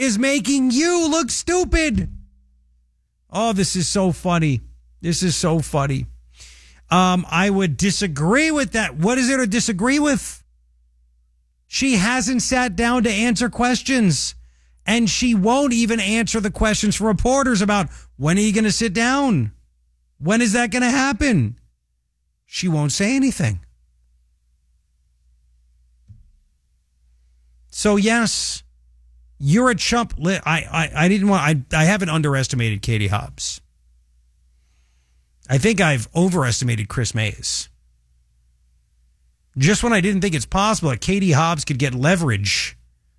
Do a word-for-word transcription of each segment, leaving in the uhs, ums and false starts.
is making you look stupid. Oh, this is so funny. This is so funny. Um, I would disagree with that. What is there to disagree with? She hasn't sat down to answer questions, and she won't even answer the questions for reporters about when are you going to sit down? When is that going to happen? She won't say anything. So yes, you're a chump. I, I, I didn't want, I, I haven't underestimated Katie Hobbs. I think I've overestimated Chris Mays. Just when I didn't think it's possible that Katie Hobbs could get leverage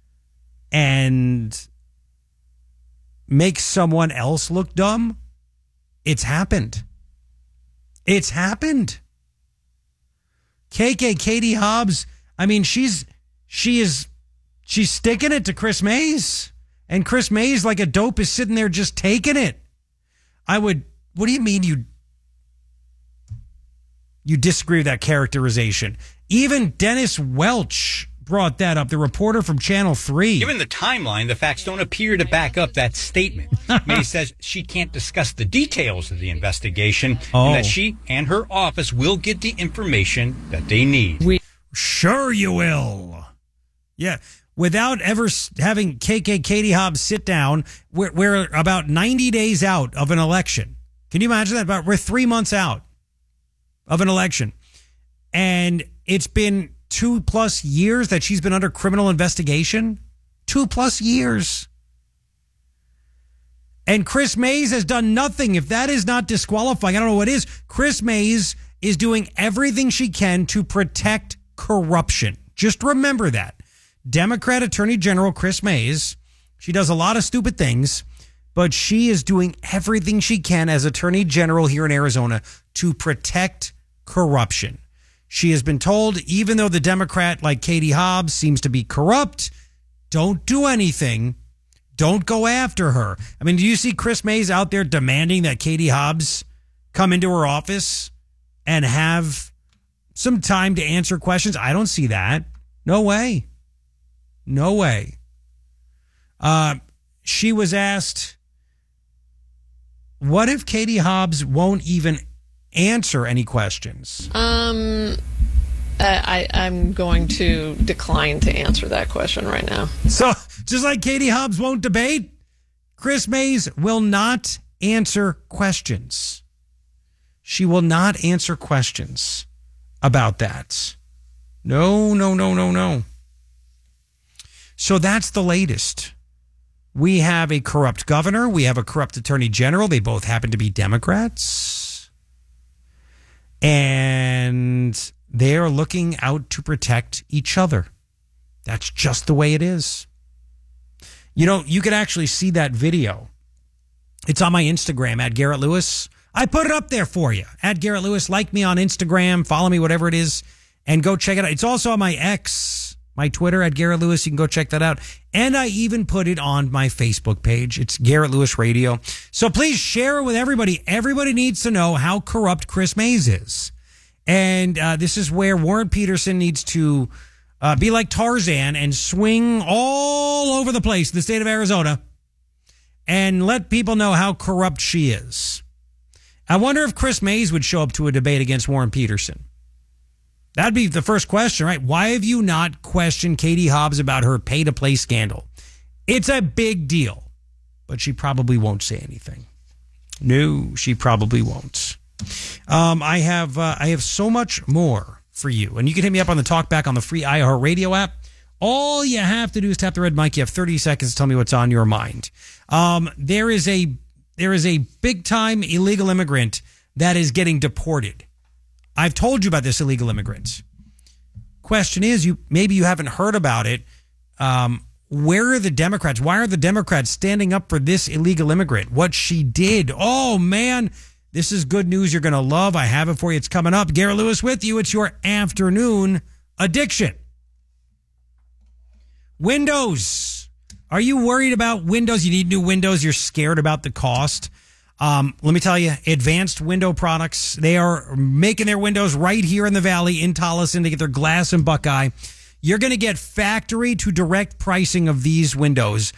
and make someone else look dumb, it's happened. It's happened. K K Katie Hobbs, I mean, she's she is she's sticking it to Chris Mays. And Chris Mays, like a dope, is sitting there just taking it. I would, what do you mean you You disagree with that characterization? Even Dennis Welch brought that up, the reporter from Channel three. Given the timeline, the facts don't appear to back up that statement. May says she can't discuss the details of the investigation oh. and that she and her office will get the information that they need. We- sure you will. Yeah. Without ever having K K Katie Hobbs sit down, we're, we're about ninety days out of an election. Can you imagine that? About, we're three months out of an election. And it's been two plus years that she's been under criminal investigation. Two plus years. And Chris Mays has done nothing. If that is not disqualifying, I don't know what is. Chris Mays is doing everything she can to protect corruption. Just remember that. Democrat Attorney General Chris Mays, she does a lot of stupid things, but she is doing everything she can as Attorney General here in Arizona to protect corruption. She has been told, even though the Democrat like Katie Hobbs seems to be corrupt, don't do anything. Don't go after her. I mean, do you see Chris Mays out there demanding that Katie Hobbs come into her office and have some time to answer questions? I don't see that. No way. No way. Uh, she was asked, what if Katie Hobbs won't even answer any questions? Um, I, I'm going to decline to answer that question right now. So, just like Katie Hobbs won't debate, Chris Mays will not answer questions. She will not answer questions about that. No, no, no, no, no. So that's the latest. We have a corrupt governor. We have a corrupt attorney general. They both happen to be Democrats. And they are looking out to protect each other. That's just the way it is. You know, you could actually see that video. It's on my Instagram, at Garrett Lewis. I put it up there for you. At Garrett Lewis. Like me on Instagram. Follow me, whatever it is. And go check it out. It's also on my X, my Twitter, at Garrett Lewis. You can go check that out. And I even put it on my Facebook page. It's Garrett Lewis Radio. So please share it with everybody. Everybody needs to know how corrupt Chris Mays is. And uh, this is where Warren Peterson needs to uh, be like Tarzan and swing all over the place, the state of Arizona, and let people know how corrupt she is. I wonder if Chris Mays would show up to a debate against Warren Peterson. That'd be the first question, right? Why have you not questioned Katie Hobbs about her pay-to-play scandal? It's a big deal, but she probably won't say anything. No, she probably won't. Um, I have uh, I have so much more for you, and you can hit me up on the Talkback on the free iHeartRadio app. All you have to do is tap the red mic. You have thirty seconds to tell me what's on your mind. Um, there is a there is a big-time illegal immigrant that is getting deported. I've told you about this illegal immigrant. Question is, you maybe you haven't heard about it. Um, where are the Democrats? Why are the Democrats standing up for this illegal immigrant? What she did. Oh, man, this is good news you're going to love. I have it for you. It's coming up. Garrett Lewis with you. It's your afternoon addiction. Windows. Are you worried about windows? You need new windows. You're scared about the cost. Um, let me tell you, Advanced Window Products, they are making their windows right here in the Valley in Tolleson to get their glass in Buckeye. You're going to get factory to direct pricing of these windows.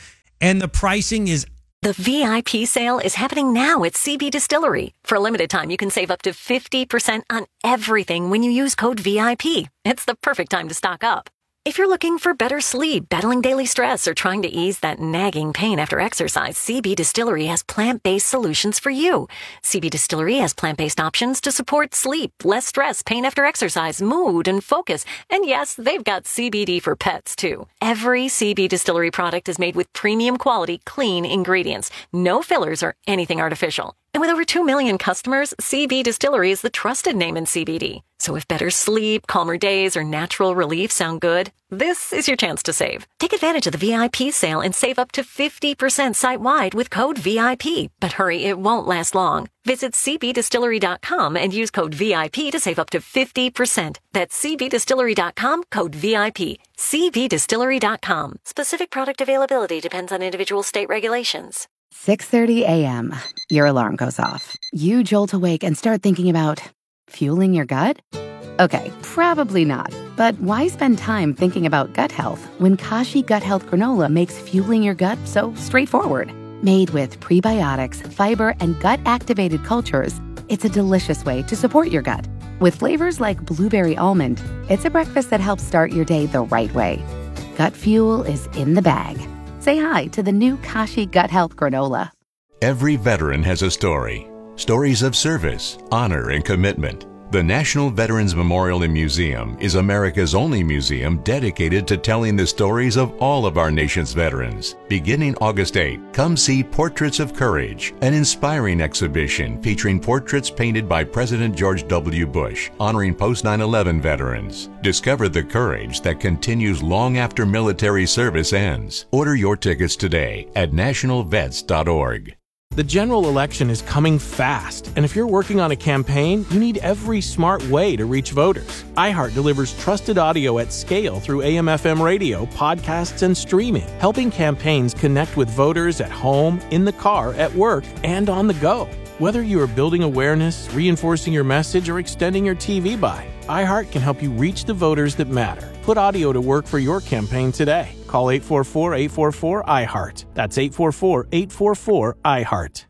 And the pricing is The V I P sale is happening now at C B Distillery. For a limited time, you can save up to fifty percent on everything when you use code V I P. It's the perfect time to stock up. If you're looking for better sleep, battling daily stress, or trying to ease that nagging pain after exercise, C B Distillery has plant-based solutions for you. C B Distillery has plant-based options to support sleep, less stress, pain after exercise, mood, and focus. And yes, they've got C B D for pets, too. Every C B Distillery product is made with premium quality, clean ingredients. No fillers or anything artificial. And with over two million customers, C B Distillery is the trusted name in C B D. So if better sleep, calmer days, or natural relief sound good, this is your chance to save. Take advantage of the V I P sale and save up to fifty percent site-wide with code V I P. But hurry, it won't last long. Visit c b distillery dot com and use code V I P to save up to fifty percent. That's c b distillery dot com, code V I P. c b distillery dot com. Specific product availability depends on individual state regulations. six thirty a.m. Your alarm goes off. You jolt awake and start thinking about fueling your gut? Okay, probably not. But why spend time thinking about gut health when Kashi Gut Health Granola makes fueling your gut so straightforward? Made with prebiotics, fiber, and gut-activated cultures, it's a delicious way to support your gut. With flavors like blueberry almond, it's a breakfast that helps start your day the right way. Gut fuel is in the bag. Say hi to the new Kashi Gut Health Granola. Every veteran has a story. Stories of service, honor, and commitment. The National Veterans Memorial and Museum is America's only museum dedicated to telling the stories of all of our nation's veterans. Beginning August eighth, come see Portraits of Courage, an inspiring exhibition featuring portraits painted by President George W. Bush, honoring post nine eleven veterans. Discover the courage that continues long after military service ends. Order your tickets today at national vets dot org. The general election is coming fast, and if you're working on a campaign, you need every smart way to reach voters. iHeart delivers trusted audio at scale through A M F M radio, podcasts, and streaming, helping campaigns connect with voters at home, in the car, at work, and on the go. Whether you are building awareness, reinforcing your message, or extending your T V buy, iHeart can help you reach the voters that matter. Put audio to work for your campaign today. Call eight four four, eight four four, I heart. That's eight four four, eight four four, I heart.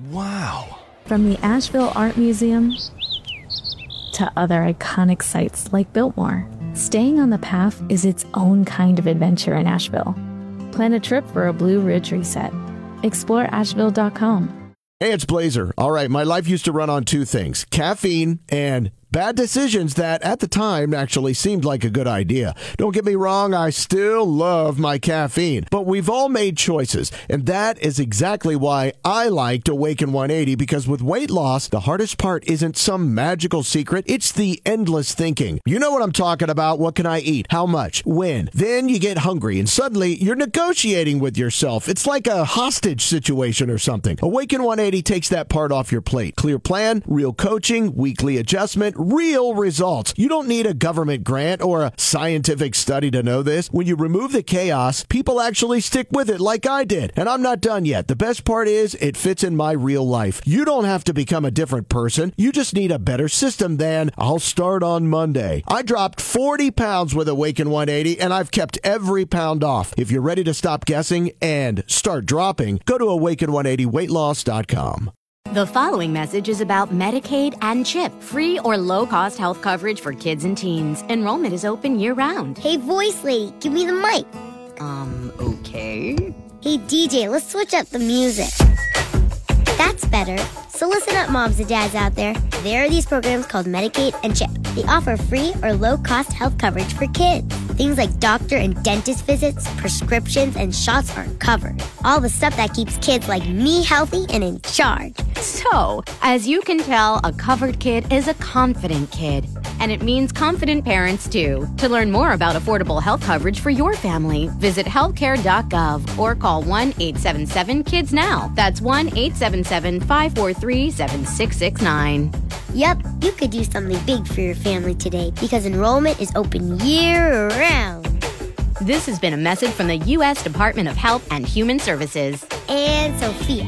Wow. From the Asheville Art Museum to other iconic sites like Biltmore, staying on the path is its own kind of adventure in Asheville. Plan a trip for a Blue Ridge reset. Explore asheville dot com. Hey, it's Blazer. All right, my life used to run on two things, caffeine and bad decisions that at the time actually seemed like a good idea. Don't get me wrong, I still love my caffeine, but we've all made choices, and that is exactly why I liked Awaken one eighty, because with weight loss, the hardest part isn't some magical secret, it's the endless thinking. You know what I'm talking about. What can I eat? How much? When? Then you get hungry, and suddenly you're negotiating with yourself. It's like a hostage situation or something. Awaken one eighty takes that part off your plate. Clear plan, real coaching, weekly adjustment, real results. You don't need a government grant or a scientific study to know this. When you remove the chaos, people actually stick with it like I did. And I'm not done yet. The best part is it fits in my real life. You don't have to become a different person. You just need a better system than I'll start on Monday. I dropped forty pounds with Awaken one eighty, and I've kept every pound off. If you're ready to stop guessing and start dropping, go to awaken one eighty weight loss dot com. The following message is about Medicaid and CHIP, free or low-cost health coverage for kids and teens. Enrollment is open year-round. Hey, voice lady, give me the mic. Um, okay. Hey, D J, let's switch up the music. That's better. So listen up, moms and dads out there. There are these programs called Medicaid and CHIP. They offer free or low-cost health coverage for kids. Things like doctor and dentist visits, prescriptions, and shots are covered. All the stuff that keeps kids like me healthy and in charge. So, as you can tell, a covered kid is a confident kid. And it means confident parents, too. To learn more about affordable health coverage for your family, visit healthcare dot gov or call one eight seven seven kids now. That's one eight seven seven, five four three, seven six six nine. Yep, you could do something big for your family today because enrollment is open year-round. This has been a message from the U S Department of Health and Human Services. And Sophia.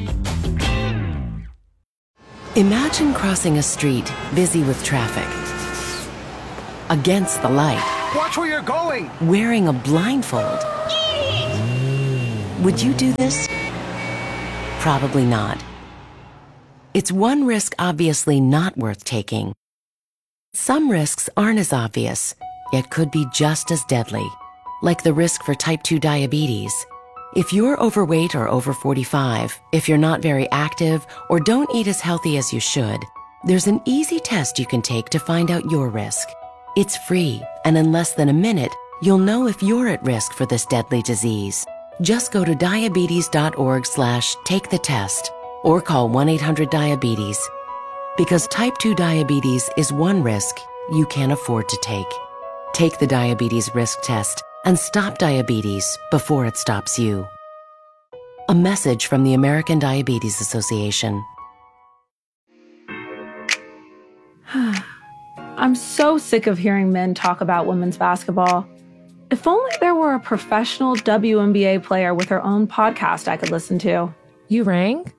Imagine crossing a street busy with traffic. Against the light. Watch where you're going! Wearing a blindfold. Would you do this? Probably not. It's one risk obviously not worth taking. Some risks aren't as obvious, yet could be just as deadly, like the risk for type two diabetes. If you're overweight or over forty-five, if you're not very active, or don't eat as healthy as you should, there's an easy test you can take to find out your risk. It's free, and in less than a minute, you'll know if you're at risk for this deadly disease. Just go to diabetes.org slash take the test or call one eight hundred diabetes. Because type two diabetes is one risk you can't afford to take. Take the diabetes risk test and stop diabetes before it stops you. A message from the American Diabetes Association. I'm so sick of hearing men talk about women's basketball. If only there were a professional W N B A player with her own podcast I could listen to. You rang?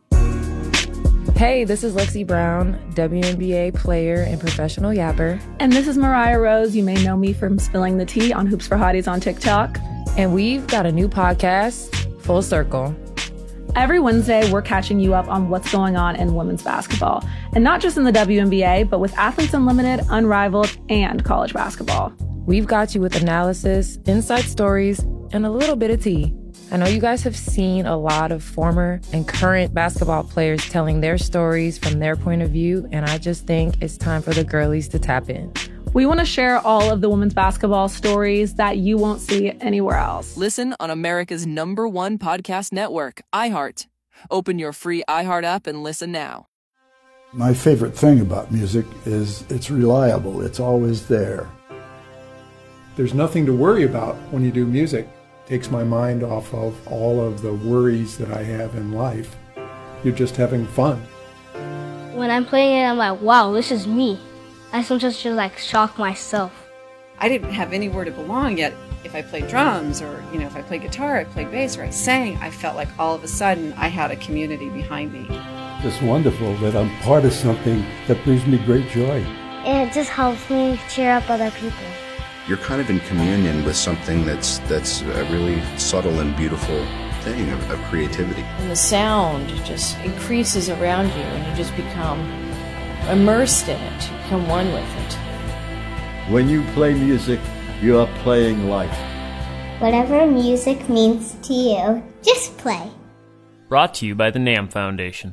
Hey, this is Lexi Brown, W N B A player and professional yapper. And this is Mariah Rose. You may know me from spilling the tea on Hoops for Hotties on TikTok. And we've got a new podcast, Full Circle. Every Wednesday, we're catching you up on what's going on in women's basketball. And not just in the W N B A, but with Athletes Unlimited, Unrivaled, and college basketball. We've got you with analysis, inside stories, and a little bit of tea. I know you guys have seen a lot of former and current basketball players telling their stories from their point of view, and I just think it's time for the girlies to tap in. We want to share all of the women's basketball stories that you won't see anywhere else. Listen on America's number one podcast network, iHeart. Open your free iHeart app and listen now. My favorite thing about music is it's reliable. It's always there. There's nothing to worry about when you do music. Takes my mind off of all of the worries that I have in life. You're just having fun. When I'm playing it, I'm like, wow, this is me. I sometimes just like shock myself. I didn't have anywhere to belong yet. If I played drums or, you know, if I played guitar, I played bass, or I sang, I felt like all of a sudden I had a community behind me. It's wonderful that I'm part of something that brings me great joy. And it just helps me cheer up other people. You're kind of in communion with something that's that's a really subtle and beautiful thing of, of creativity. And the sound just increases around you, and you just become immersed in it. You become one with it. When you play music, you are playing life. Whatever music means to you, just play. Brought to you by the NAMM Foundation.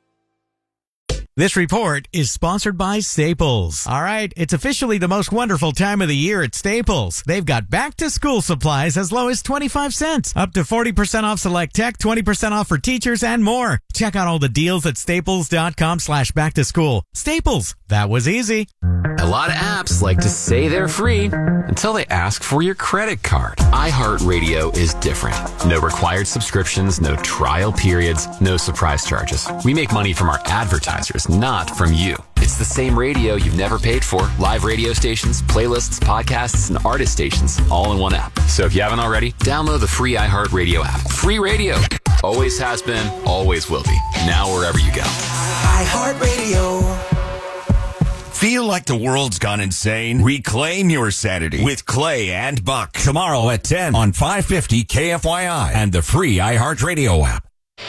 This report is sponsored by Staples. All right, it's officially the most wonderful time of the year at Staples. They've got back-to-school supplies as low as twenty-five cents, up to forty percent off select tech, twenty percent off for teachers, and more. Check out all the deals at staples.com slash back-to-school. Staples, that was easy. A lot of apps like to say they're free until they ask for your credit card. iHeartRadio is different. No required subscriptions, no trial periods, no surprise charges. We make money from our advertisers, not from you. It's the same radio you've never paid for. Live radio stations, playlists, podcasts, and artist stations all in one app. So if you haven't already, download the free iHeartRadio app. Free radio. Always has been, always will be. Now wherever you go. iHeartRadio. Feel like the world's gone insane? Reclaim your sanity with Clay and Buck. Tomorrow at ten on five fifty K F Y I and the free iHeartRadio app.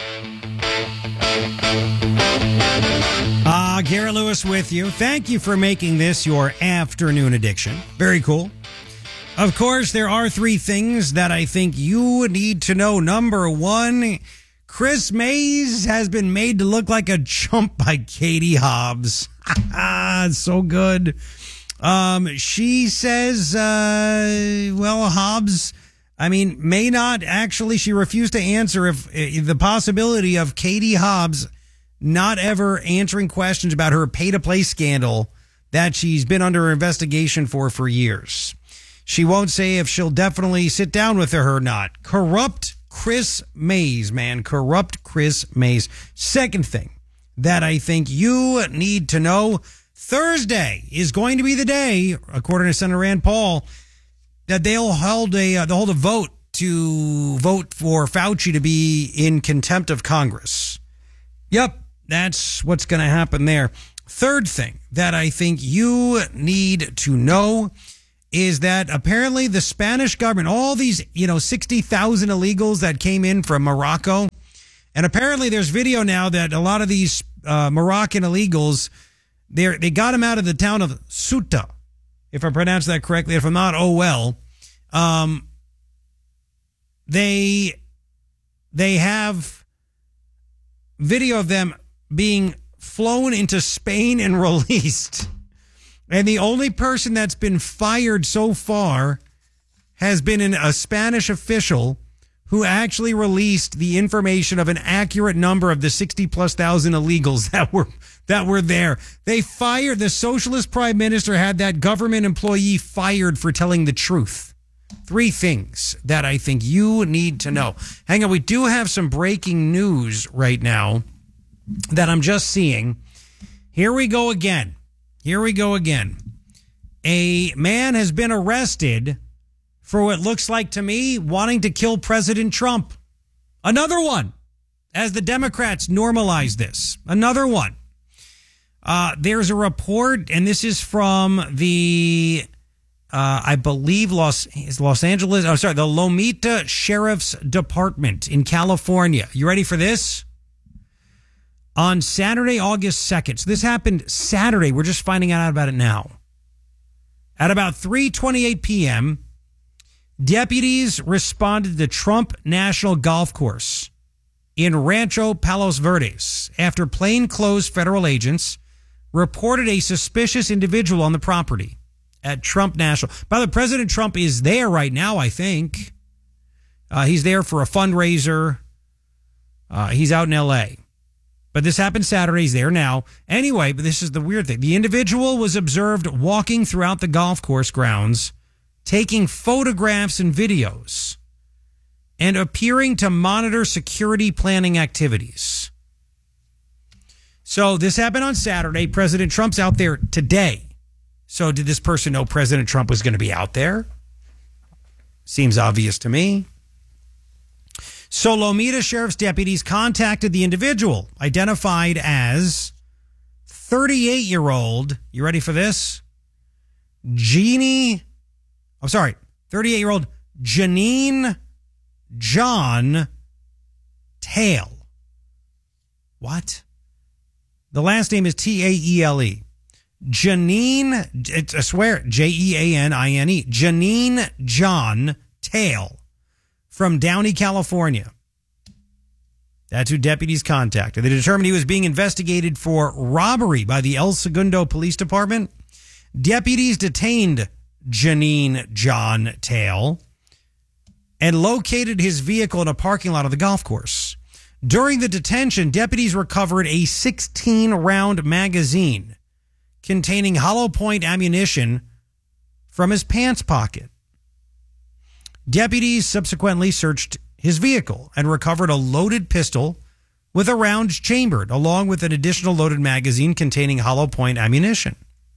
Ah, uh, Garrett Lewis with you. Thank you for making this your afternoon addiction. Very cool. Of course, there are three things that I think you need to know. Number one, Chris Mays has been made to look like a chump by Katie Hobbs. So good. Um, she says, uh, well, Hobbs, I mean, may not actually, she refused to answer if, if the possibility of Katie Hobbs not ever answering questions about her pay-to-play scandal that she's been under investigation for for years. She won't say if she'll definitely sit down with her or not. Corrupt Chris Mays, man. Corrupt Chris Mays. Second thing that I think you need to know, Thursday is going to be the day, according to Senator Rand Paul, that they'll hold a, uh, they'll hold a vote to vote for Fauci to be in contempt of Congress. Yep, that's what's going to happen there. Third thing that I think you need to know is that apparently the Spanish government, all these, you know, sixty thousand illegals that came in from Morocco, and apparently there's video now that a lot of these uh, Moroccan illegals, they they got them out of the town of Ceuta, if I pronounce that correctly. If I'm not, oh well. Um, they they have video of them being flown into Spain and released. And the only person that's been fired so far has been an, a Spanish official who actually released the information of an accurate number of the sixty plus thousand illegals that were that were there. They fired the socialist prime minister, had that government employee fired for telling the truth. Three things that I think you need to know. Hang on, we do have some breaking news right now that I'm just seeing. Here we go again. Here we go again. A man has been arrested for what looks like to me wanting to kill President Trump. Another one, as the Democrats normalize this. Another one. Uh, there's a report, and this is from the, uh, I believe, Los, is Los Angeles, oh, sorry, the Lomita Sheriff's Department in California. You ready for this? On Saturday, August second. So this happened Saturday. We're just finding out about it now. At about three twenty-eight p.m., deputies responded to Trump National Golf Course in Rancho Palos Verdes after plainclothes federal agents reported a suspicious individual on the property at Trump National. By the way, President Trump is there right now, I think. Uh, he's there for a fundraiser. Uh, he's out in L A But this happened Saturday. He's there now. Anyway, but this is the weird thing. The individual was observed walking throughout the golf course grounds, taking photographs and videos, and appearing to monitor security planning activities. So this happened on Saturday. President Trump's out there today. So did this person know President Trump was going to be out there? Seems obvious to me. So Lomita Sheriff's deputies contacted the individual, identified as thirty-eight-year-old, you ready for this? Jeannie, I'm sorry, thirty-eight-year-old Janine John Tail. What? The last name is T A E L E. Janine, I swear, J E A N I N E. Janine John Tail. From Downey, California. That's who deputies contacted. They determined he was being investigated for robbery by the El Segundo Police Department. Deputies detained Janine John Tail and located his vehicle in a parking lot of the golf course. During the detention, deputies recovered a sixteen-round magazine containing hollow point ammunition from his pants pocket. Deputies subsequently searched his vehicle and recovered a loaded pistol with a round chambered, along with an additional loaded magazine containing hollow point ammunition.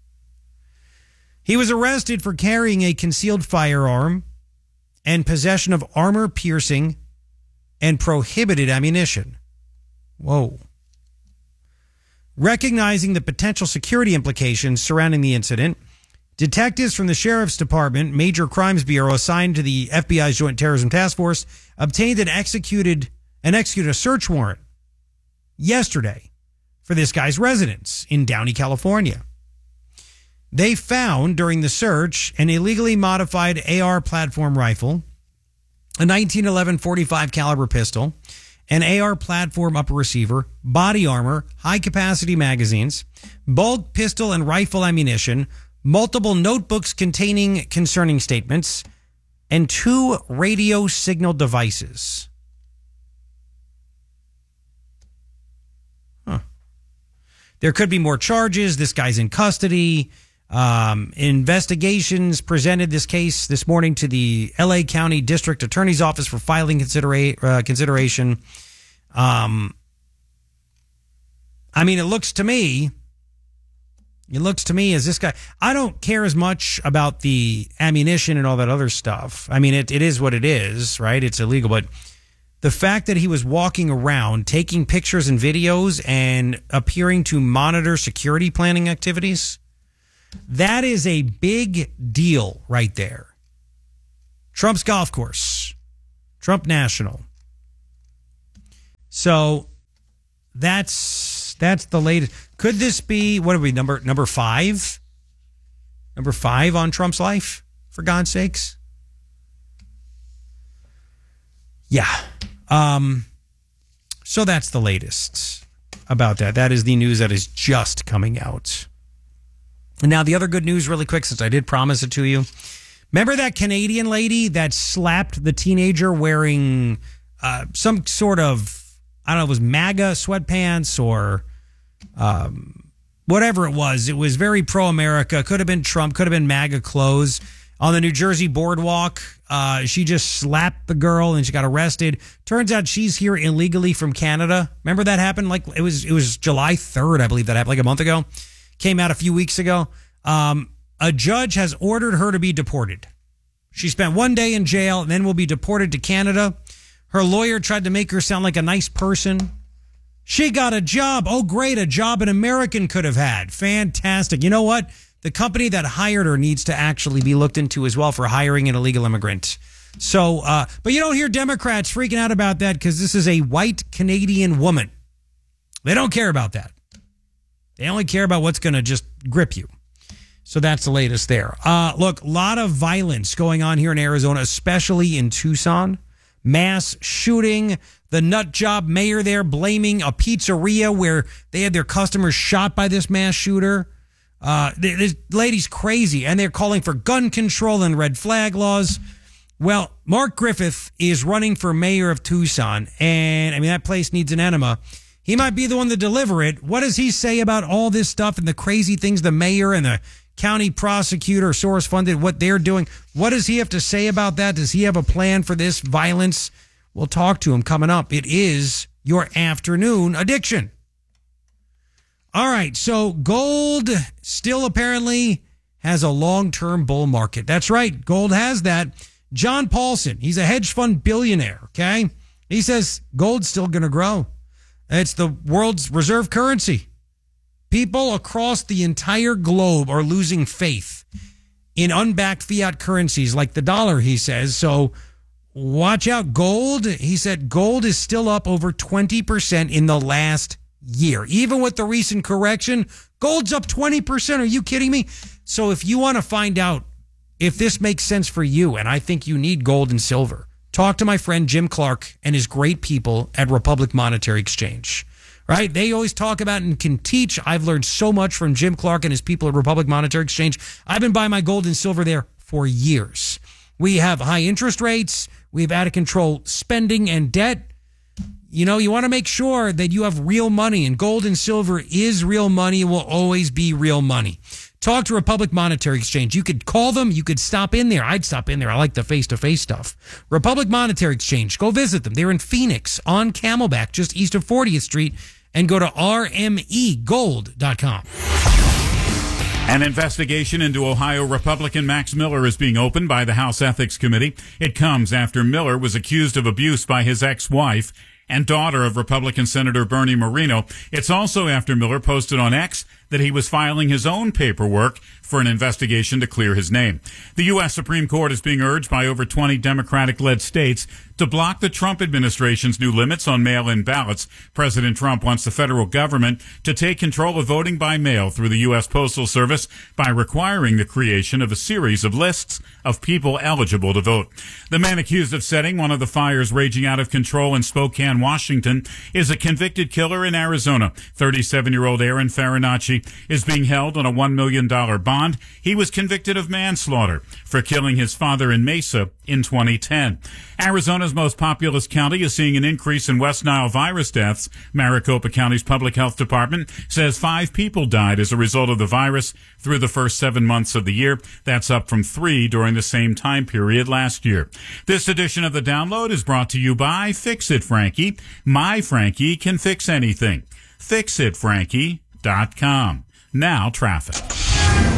He was arrested for carrying a concealed firearm and possession of armor-piercing and prohibited ammunition. Whoa. Recognizing the potential security implications surrounding the incident, detectives from the Sheriff's Department, Major Crimes Bureau, assigned to the F B I's Joint Terrorism Task Force, obtained and executed and executed a search warrant yesterday for this guy's residence in Downey, California. They found during the search an illegally modified A R platform rifle, a nineteen eleven forty-five caliber pistol, an A R platform upper receiver, body armor, high-capacity magazines, bulk pistol and rifle ammunition, multiple notebooks containing concerning statements, and two radio signal devices. Huh. There could be more charges. This guy's in custody. Um, investigations presented this case this morning to the L A County District Attorney's Office for filing considera- uh, consideration. Um, I mean, it looks to me... It looks to me as this guy, I don't care as much about the ammunition and all that other stuff. I mean, it, it is what it is, right? It's illegal. But the fact that he was walking around, taking pictures and videos and appearing to monitor security planning activities, that is a big deal right there. Trump's golf course, Trump National. So that's that's the latest. Could this be, what are we, number number five? Number five on Trump's life, for God's sakes? Yeah. Um, so that's the latest about that. That is the news that is just coming out. And now the other good news really quick, since I did promise it to you. Remember that Canadian lady that slapped the teenager wearing uh, some sort of, I don't know, it was MAGA sweatpants or um, whatever it was. It was very pro-America. Could have been Trump, could have been MAGA clothes. On the New Jersey boardwalk, uh, she just slapped the girl and she got arrested. Turns out she's here illegally from Canada. Remember that happened? Like it was, it was July third, I believe that happened, like a month ago. Came out a few weeks ago. Um, a judge has ordered her to be deported. She spent one day in jail and then will be deported to Canada. Her lawyer tried to make her sound like a nice person. She got a job. Oh, great. A job an American could have had. Fantastic. You know what? The company that hired her needs to actually be looked into as well for hiring an illegal immigrant. So, uh, but you don't hear Democrats freaking out about that because this is a white Canadian woman. They don't care about that. They only care about what's going to just grip you. So that's the latest there. Uh, look, a lot of violence going on here in Arizona, especially in Tucson. Mass shooting. The nut job mayor there blaming a pizzeria where they had their customers shot by this mass shooter. Uh, this lady's crazy, and they're calling for gun control and red flag laws. Well, Mark Griffith is running for mayor of Tucson, and I mean, that place needs an enema. He might be the one to deliver it. What does he say about all this stuff and the crazy things the mayor and the county prosecutor, source funded, what they're doing? What does he have to say about that? Does he have a plan for this violence? We'll talk to him coming up. It is your afternoon addiction. All right, so gold still apparently has a long-term bull market. That's right, gold has that. John Paulson, he's a hedge fund billionaire, okay? He says gold's still going to grow. It's the world's reserve currency. People across the entire globe are losing faith in unbacked fiat currencies like the dollar, he says. So watch out. Gold, he said, gold is still up over twenty percent in the last year. Even with the recent correction, gold's up twenty percent. Are you kidding me? So if you want to find out if this makes sense for you, and I think you need gold and silver, talk to my friend Jim Clark and his great people at Republic Monetary Exchange. Right? They always talk about and can teach. I've learned so much from Jim Clark and his people at Republic Monetary Exchange. I've been buying my gold and silver there for years. We have high interest rates. We have out of control spending and debt. You know, you want to make sure that you have real money, and gold and silver is real money. It will always be real money. Talk to Republic Monetary Exchange. You could call them. You could stop in there. I'd stop in there. I like the face-to-face stuff. Republic Monetary Exchange. Go visit them. They're in Phoenix on Camelback, just east of fortieth Street, and go to R M E gold dot com. An investigation into Ohio Republican Max Miller is being opened by the House Ethics Committee. It comes after Miller was accused of abuse by his ex-wife and daughter of Republican Senator Bernie Moreno. It's also after Miller posted on X that he was filing his own paperwork for an investigation to clear his name. The U S Supreme Court is being urged by over twenty Democratic-led states to block the Trump administration's new limits on mail-in ballots. President Trump wants the federal government to take control of voting by mail through the U S Postal Service by requiring the creation of a series of lists of people eligible to vote. The man accused of setting one of the fires raging out of control in Spokane, Washington, is a convicted killer in Arizona. thirty-seven-year-old Aaron Farinacci is being held on a one million dollars bond. He was convicted of manslaughter for killing his father in Mesa in twenty ten. Arizona's most populous county is seeing an increase in West Nile virus deaths. Maricopa County's public health department says five people died as a result of the virus through the first seven months of the year. That's up from three during the same time period last year. This edition of The Download is brought to you by Fix It Frankie. My Frankie can fix anything. fix it frankie dot com. Now traffic.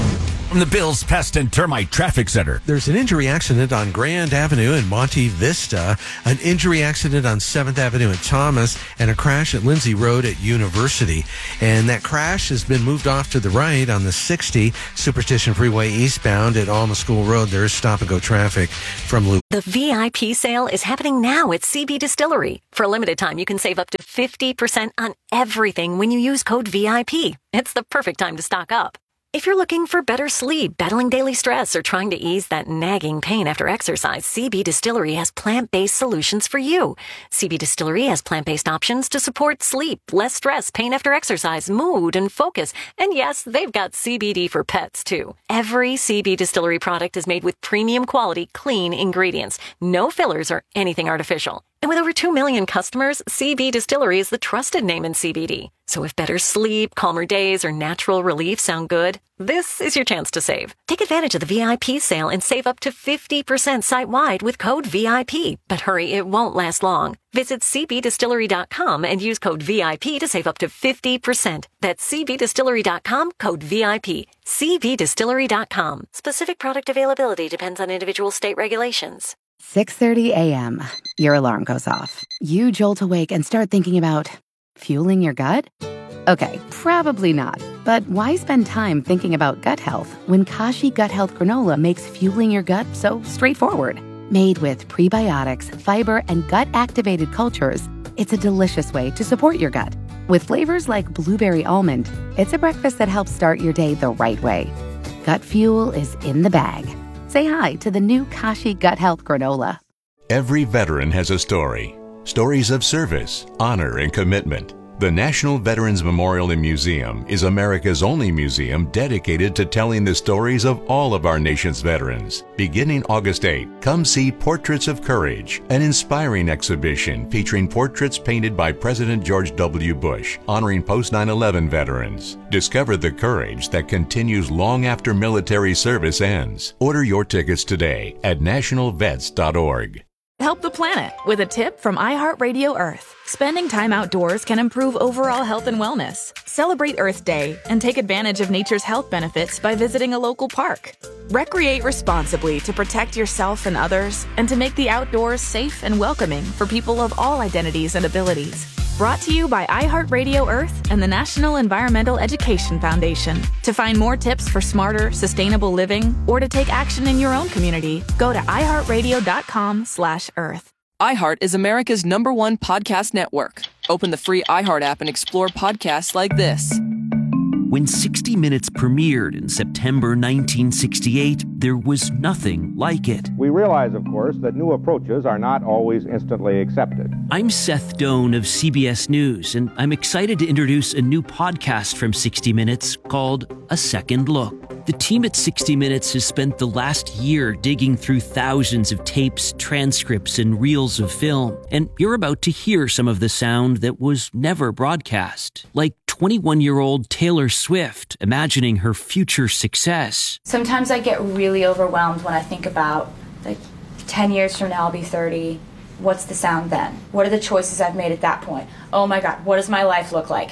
From the Bills Pest and Termite Traffic Center. There's an injury accident on Grand Avenue in Monte Vista, an injury accident on seventh Avenue in Thomas, and a crash at Lindsay Road at University. And that crash has been moved off to the right on the sixty Superstition Freeway eastbound at Alma School Road. There is stop-and-go traffic from Loop. The V I P sale is happening now at C B Distillery. For a limited time, you can save up to fifty percent on everything when you use code V I P. It's the perfect time to stock up. If you're looking for better sleep, battling daily stress, or trying to ease that nagging pain after exercise, C B Distillery has plant-based solutions for you. C B Distillery has plant-based options to support sleep, less stress, pain after exercise, mood, and focus. And yes, they've got C B D for pets, too. Every C B Distillery product is made with premium quality, clean ingredients. No fillers or anything artificial. And with over two million customers, C B Distillery is the trusted name in C B D. So if better sleep, calmer days, or natural relief sound good, this is your chance to save. Take advantage of the V I P sale and save up to fifty percent site-wide with code V I P. But hurry, it won't last long. Visit c b distillery dot com and use code V I P to save up to fifty percent. That's c b distillery dot com, code V I P. c b distillery dot com. Specific product availability depends on individual state regulations. six thirty a.m. Your alarm goes off. You jolt awake and start thinking about fueling your gut? Okay, probably not. But why spend time thinking about gut health when Kashi Gut Health Granola makes fueling your gut so straightforward? Made with prebiotics, fiber, and gut-activated cultures, it's a delicious way to support your gut. With flavors like blueberry almond, it's a breakfast that helps start your day the right way. Gut fuel is in the bag. Say hi to the new Kashi Gut Health Granola. Every veteran has a story. Stories of service, honor, and commitment. The National Veterans Memorial and Museum is America's only museum dedicated to telling the stories of all of our nation's veterans. Beginning August eighth, come see Portraits of Courage, an inspiring exhibition featuring portraits painted by President George W. Bush, honoring post nine eleven veterans. Discover the courage that continues long after military service ends. Order your tickets today at national vets dot org. Help the planet with a tip from iHeartRadio Earth. Spending time outdoors can improve overall health and wellness. Celebrate Earth Day and take advantage of nature's health benefits by visiting a local park. Recreate responsibly to protect yourself and others and to make the outdoors safe and welcoming for people of all identities and abilities. Brought to you by iHeartRadio Earth and the National Environmental Education Foundation. To find more tips for smarter, sustainable living or to take action in your own community, go to iHeartRadio.com slash Earth. iHeart is America's number one podcast network. Open the free iHeart app and explore podcasts like this. When sixty minutes premiered in September nineteen sixty-eight, there was nothing like it. We realize, of course, that new approaches are not always instantly accepted. I'm Seth Doan of C B S News, and I'm excited to introduce a new podcast from sixty minutes called A Second Look. The team at sixty minutes has spent the last year digging through thousands of tapes, transcripts, and reels of film, and you're about to hear some of the sound that was never broadcast, like twenty-one-year-old Taylor Swift imagining her future success. Sometimes I get really overwhelmed when I think about, like, ten years from now I'll be thirty. What's the sound then? What are the choices I've made at that point? Oh my God, what does my life look like?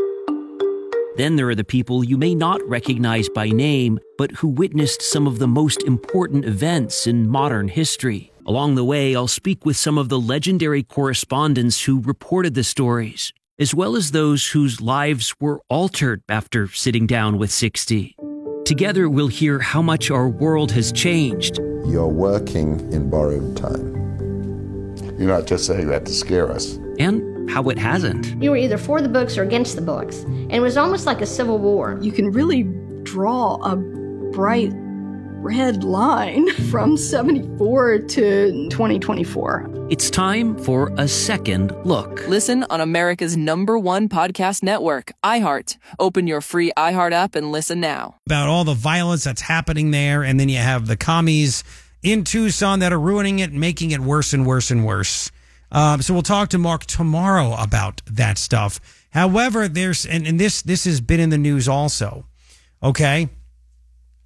Then there are the people you may not recognize by name, but who witnessed some of the most important events in modern history. Along the way, I'll speak with some of the legendary correspondents who reported the stories, as well as those whose lives were altered after sitting down with sixty. Together, we'll hear how much our world has changed. You're working in borrowed time. You're not just saying that to scare us. And how it hasn't. You were either for the books or against the books, and it was almost like a civil war. You can really draw a bright red line from seventy-four to twenty twenty-four. It's time for A Second Look. Listen on America's number one podcast network, iHeart. Open your free iHeart app and listen now. About all the violence that's happening there, and then you have the commies in Tucson that are ruining it and making it worse and worse and worse. Um, so we'll talk to Mark tomorrow about that stuff. However, there's, and, and this this has been in the news also, okay?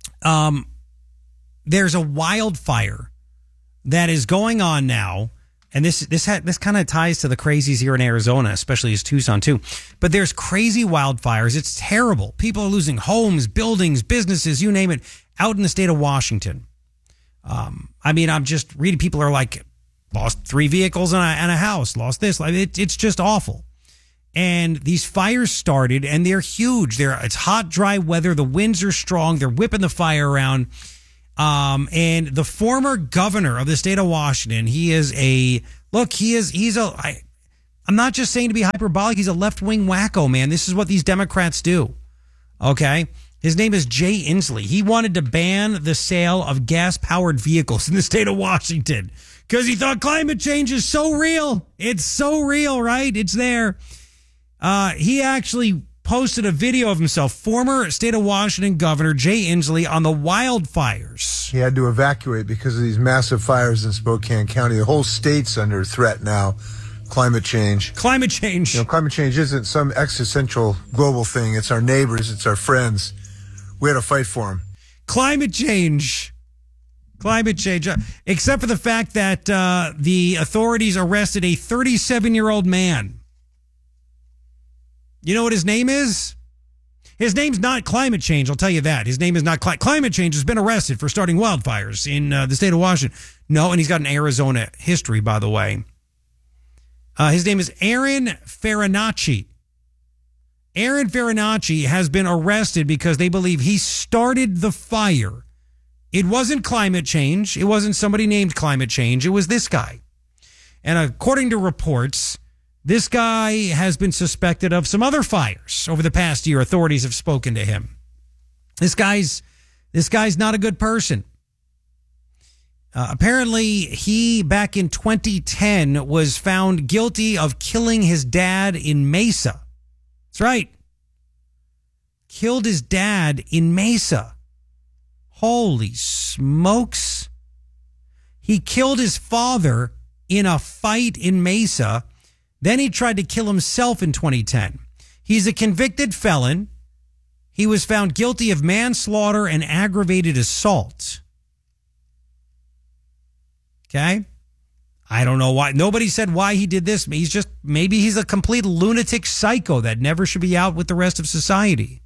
Um, there's a wildfire that is going on now, and this this ha- this kind of ties to the crazies here in Arizona, especially as Tucson too. But there's crazy wildfires. It's terrible. People are losing homes, buildings, businesses, you name it, out in the state of Washington. Um, I mean, I'm just reading. People are like, lost three vehicles and a, and a house, lost this. Like it, it's just awful. And these fires started, and they're huge. They're it's hot, dry weather. The winds are strong. They're whipping the fire around. Um, and the former governor of the state of Washington, he is a, look, he is, he's a, I, I'm not just saying to be hyperbolic. He's a left-wing wacko, man. This is what these Democrats do. Okay. His name is Jay Inslee. He wanted to ban the sale of gas-powered vehicles in the state of Washington because he thought climate change is so real. It's so real, right? It's there. Uh, he actually posted a video of himself, former state of Washington Governor Jay Inslee, on the wildfires. He had to evacuate because of these massive fires in Spokane County. The whole state's under threat now. Climate change. Climate change. You know, climate change isn't some existential global thing. It's our neighbors. It's our friends. We had to fight for them. Climate change. Climate change. Except for the fact that uh, the authorities arrested a thirty-seven-year-old man. You know what his name is? His name's not Climate Change, I'll tell you that. His name is not Cli- Climate Change. Has been arrested for starting wildfires in uh, the state of Washington. No, and he's got an Arizona history, by the way. Uh, his name is Aaron Farinacci. Aaron Farinacci has been arrested because they believe he started the fire. It wasn't climate change. It wasn't somebody named Climate Change. It was this guy. And according to reports, this guy has been suspected of some other fires over the past year. Authorities have spoken to him. This guy's this guy's not a good person. Uh, apparently, he, back in twenty ten, was found guilty of killing his dad in Mesa. That's right. Killed his dad in Mesa. Holy smokes. He killed his father in a fight in Mesa. Then he tried to kill himself in twenty ten. He's a convicted felon. He was found guilty of manslaughter and aggravated assault. Okay? I don't know why. Nobody said why he did this. He's just, maybe he's a complete lunatic psycho that never should be out with the rest of society.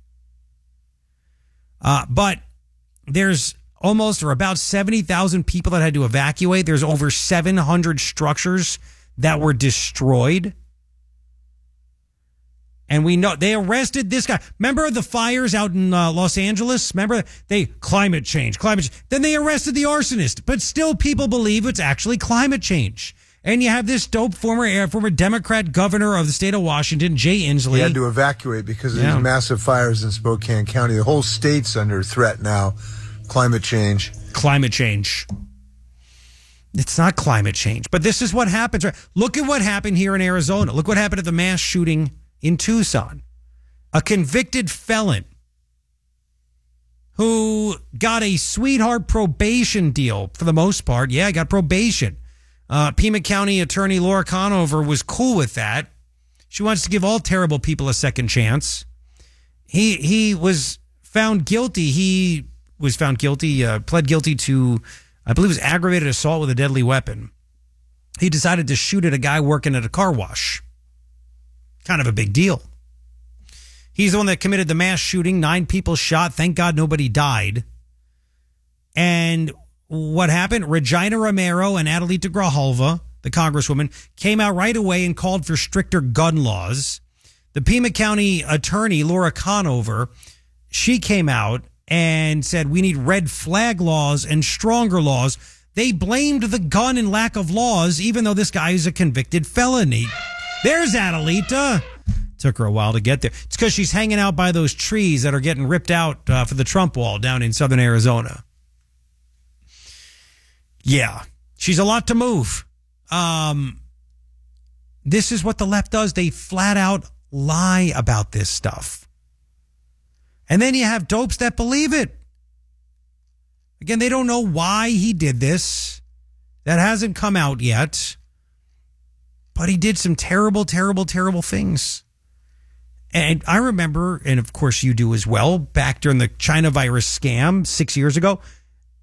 Uh, but there's almost or about seventy thousand people that had to evacuate. There's over seven hundred structures that were destroyed. And we know they arrested this guy. Remember the fires out in uh, Los Angeles? Remember they climate change, climate change. Then they arrested the arsonist, but still people believe it's actually climate change. And you have this dope former former Democrat governor of the state of Washington, Jay Inslee. He had to evacuate because of yeah. these massive fires in Spokane County. The whole state's under threat now. Climate change. Climate change. It's not climate change, but this is what happens. Right? Look at what happened here in Arizona. Look what happened at the mass shooting in Tucson. A convicted felon who got a sweetheart probation deal for the most part. Yeah, got probation. Uh, Pima County Attorney Laura Conover was cool with that. She wants to give all terrible people a second chance. He he was found guilty. He was found guilty, uh, pled guilty to, I believe it was aggravated assault with a deadly weapon. He decided to shoot at a guy working at a car wash. Kind of a big deal. He's the one that committed the mass shooting. Nine people shot. Thank God nobody died. And what happened? Regina Romero and Adelita Grijalva, the congresswoman, came out right away and called for stricter gun laws. The Pima County attorney, Laura Conover, she came out and said we need red flag laws and stronger laws. They blamed the gun and lack of laws, even though this guy is a convicted felony. There's Adelita. Took her a while to get there. It's because she's hanging out by those trees that are getting ripped out uh, for the Trump wall down in southern Arizona. Yeah, she's a lot to move. Um, this is what the left does. They flat out lie about this stuff. And then you have dopes that believe it. Again, they don't know why he did this. That hasn't come out yet. But he did some terrible, terrible, terrible things. And I remember, and of course you do as well, back during the China virus scam six years ago,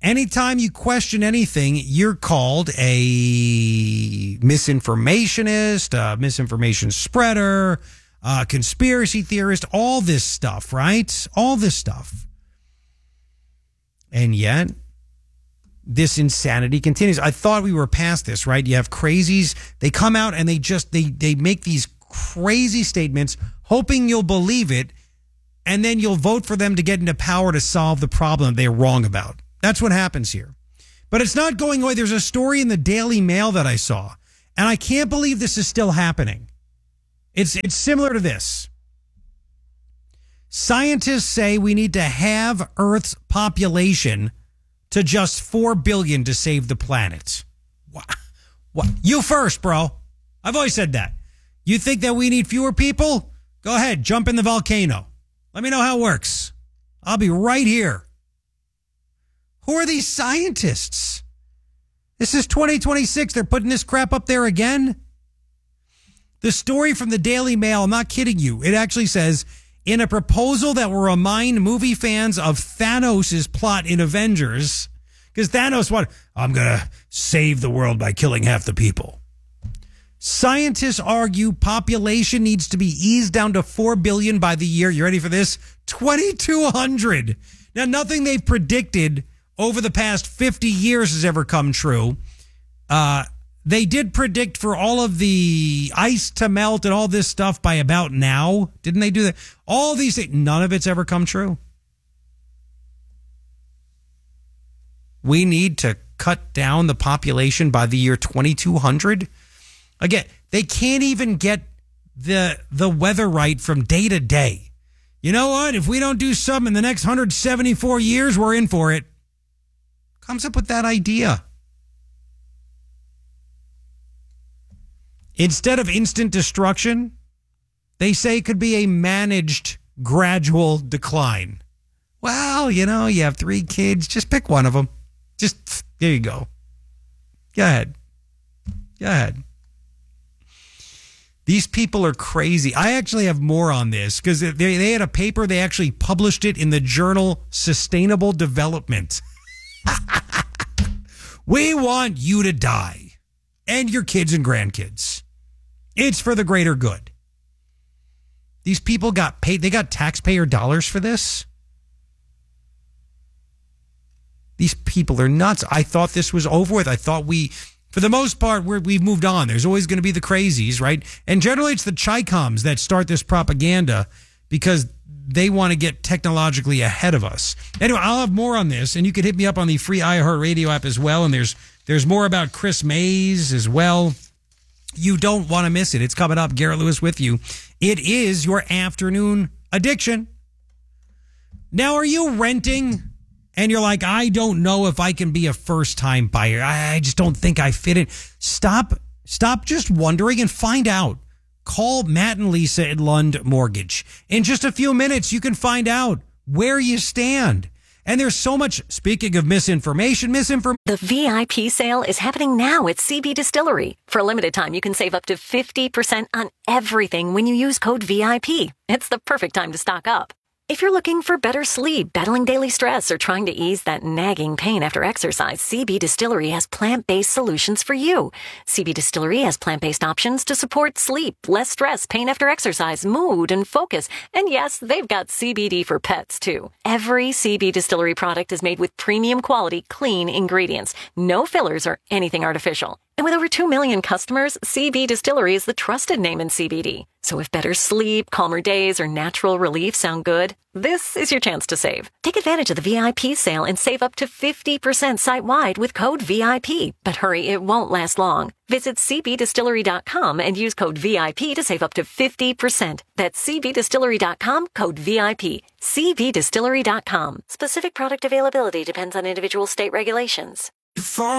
Anytime you question anything, you're called a misinformationist, a misinformation spreader, a conspiracy theorist, all this stuff, right? All this stuff. And yet, this insanity continues. I thought we were past this, right? You have crazies. They come out and they just, they, they make these crazy statements, hoping you'll believe it, and then you'll vote for them to get into power to solve the problem they're wrong about. That's what happens here. But it's not going away. There's a story in the Daily Mail that I saw, and I can't believe this is still happening. It's it's similar to this. Scientists say we need to halve Earth's population to just four billion to save the planet. What? What? You first, bro. I've always said that. You think that we need fewer people? Go ahead, jump in the volcano. Let me know how it works. I'll be right here. Who are these scientists? This is twenty twenty-six. They're putting this crap up there again. The story from the Daily Mail, I'm not kidding you. It actually says, in a proposal that will remind movie fans of Thanos' plot in Avengers, because Thanos, what? I'm going to save the world by killing half the people. Scientists argue population needs to be eased down to four billion by the year, you ready for this? twenty-two hundred. Now, nothing they've predicted over the past fifty years has ever come true. Uh, they did predict for all of the ice to melt and all this stuff by about now. Didn't they do that? All these things, none of it's ever come true. We need to cut down the population by the year twenty-two hundred. Again, they can't even get the the weather right from day to day. You know what? If we don't do something in the next one hundred seventy-four years, we're in for it. Comes up with that idea. Instead of instant destruction, they say it could be a managed gradual decline. Well, you know, you have three kids. Just pick one of them. Just, there you go. Go ahead. Go ahead. These people are crazy. I actually have more on this because they, they had a paper. They actually published it in the journal Sustainable Development. We want you to die and your kids and grandkids. It's for the greater good. These people got paid. They got taxpayer dollars for this. These people are nuts. I thought this was over with. I thought we, for the most part, we're, we've moved on. There's always going to be the crazies, right? And generally it's the Chi-Coms that start this propaganda because they want to get technologically ahead of us. Anyway, I'll have more on this, and you can hit me up on the free iHeartRadio app as well. And there's there's more about Chris Mays as well. You don't want to miss it. It's coming up. Garrett Lewis with you. It is your afternoon addiction. Now, are you renting and you're like, I don't know if I can be a first-time buyer. I just don't think I fit in. Stop, stop just wondering and find out. Call Matt and Lisa at Lund Mortgage. In just a few minutes, you can find out where you stand. And there's so much, speaking of misinformation, misinformation. The V I P sale is happening now at C B Distillery. For a limited time, you can save up to fifty percent on everything when you use code V I P. It's the perfect time to stock up. If you're looking for better sleep, battling daily stress, or trying to ease that nagging pain after exercise, C B Distillery has plant-based solutions for you. C B Distillery has plant-based options to support sleep, less stress, pain after exercise, mood, and focus. And yes, they've got C B D for pets, too. Every C B Distillery product is made with premium quality, clean ingredients. No fillers or anything artificial. And with over two million customers, C B Distillery is the trusted name in C B D. So if better sleep, calmer days, or natural relief sound good, this is your chance to save. Take advantage of the V I P sale and save up to fifty percent site-wide with code V I P. But hurry, it won't last long. Visit C B distillery dot com and use code V I P to save up to fifty percent. That's C B distillery dot com, code V I P. C B distillery dot com. Specific product availability depends on individual state regulations.